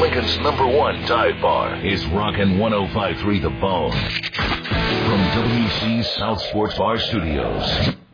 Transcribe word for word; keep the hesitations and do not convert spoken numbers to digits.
Lincoln's number one dive bar is Rockin' one oh five point three The Bone. From W C South Sports Bar Studios.